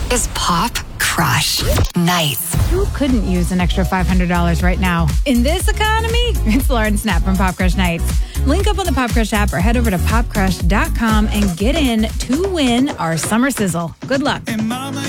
is Pop Crush Nights. Who couldn't use an extra $500 right now? In this economy, it's Lauren Snap from Pop Crush Nights. Link up on the Pop Crush app or head over to popcrush.com and get in to win our summer sizzle. Good luck. And mama,